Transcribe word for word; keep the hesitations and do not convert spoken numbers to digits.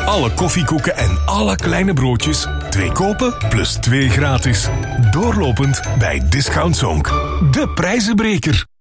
Alle koffiekoeken en alle kleine broodjes. Twee kopen plus twee gratis. Doorlopend bij Discount Zonk. De prijzenbreker.